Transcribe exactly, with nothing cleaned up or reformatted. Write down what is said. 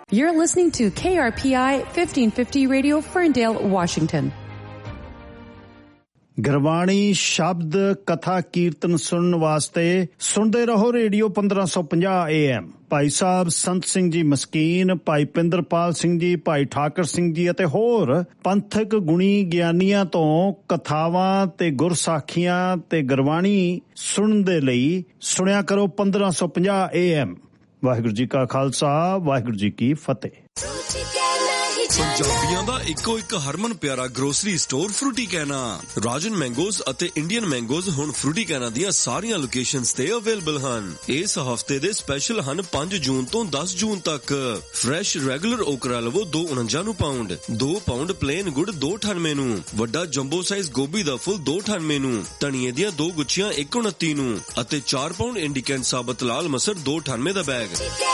You're listening to K R P I fifteen fifty Radio, Ferndale, Washington. Gurbani ਸ਼ਬਦ ਕਥਾ ਕੀਰਤਨ ਸੁਣਨ ਵਾਸਤੇ ਸੁਣਦੇ ਰਹੋ ਰੇਡੀਓ ਪੰਦਰਾਂ ਸੌ ਪੰਜਾਹ ਏ ਐਮ। ਭਾਈ ਸਾਹਿਬ ਸੰਤ ਸਿੰਘ ਜੀ ਮਸਕੀਨ, ਭਾਈ ਪਿੰਦਰਪਾਲ ਸਿੰਘ ਜੀ, ਭਾਈ ਠਾਕਰ ਸਿੰਘ ਜੀ ਅਤੇ ਹੋਰ ਪੰਥਕ ਗੁਣੀ ਗਿਆਨੀਆਂ ਤੋਂ ਕਥਾਵਾਂ ਤੇ ਗੁਰਸਾਖੀਆਂ ਤੇ ਗੁਰਬਾਣੀ ਸੁਣਨ ਦੇ ਲਈ ਸੁਣਿਆ ਕਰੋ ਪੰਦਰਾਂ ਸੌ ਪੰਜਾਹ ਏ ਐਮ। ਵਾਹਿਗੁਰੂ ਜੀ ਕਾ ਖਾਲਸਾ, ਵਾਹਿਗੁਰੂ ਜੀ ਕੀ ਫਤਿਹ। ਪੰਜਾਬੀਆਂ ਦਾ ਇੱਕੋ ਇੱਕ ਹਰਮਨ ਪਿਆਰਾ ਗਰੋਸਰੀ ਸਟੋਰ ਫਰੂਟੀ ਕੈਨਾ। ਰਾਜਨ ਮੈਂਗੋਜ਼ ਅਤੇ ਇੰਡੀਅਨ ਮੈਂਗੋਜ਼ ਹੁਣ ਫਰੂਟੀ ਕੈਨਾ ਦੀਆਂ ਸਾਰੀਆਂ ਲੋਕੇਸ਼ਨਸ ਤੇ ਅਵੇਲੇਬਲ ਹਨ। ਇਸ ਹਫਤੇ ਦੇ ਸਪੈਸ਼ਲ ਹਨ ਪੰਜ ਜੂਨ ਤੋਂ ਦਸ ਜੂਨ ਤੱਕ। ਫਰੈਸ਼ ਰੈਗੂਲਰ ਓਕਰਾ ਲਵੋ ਦੋ ਉਣੰਜਾ ਨੂੰ ਪਾਉਂਡ, ਦੋ ਪਾਉਂਡ ਪਲੇਨ ਗੁੜ ਦੋ ਅਠਾਨਵੇਂ ਨੂੰ, ਵੱਡਾ ਜੰਬੋ ਸਾਈਜ਼ ਗੋਭੀ ਦਾ ਫੁੱਲ ਦੋ ਅਠਾਨਵੇਂ ਨੂੰ, ਧਨੀਏ ਦੀਆਂ ਦੋ ਗੁੱਛੀਆਂ ਇੱਕ ਉਨੱਤੀ ਨੂੰ ਅਤੇ ਚਾਰ ਪਾਉਂਡ ਇੰਡੀਕੈਂਟ ਸਾਬਤ ਲਾਲ ਮਸਰ ਦੋ ਅਠਾਨਵੇਂ ਦਾ ਬੈਗ।